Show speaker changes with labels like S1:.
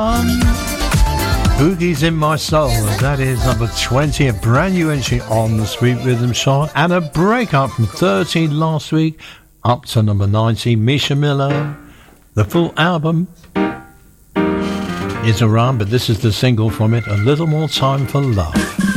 S1: Boogie's in My Soul. That is number 20, a brand new entry on the Sweet Rhythm chart, and a break up from 13 last week up to number 19. Misha Miller. The full album is around, but this is the single from it, A Little More Time for Love.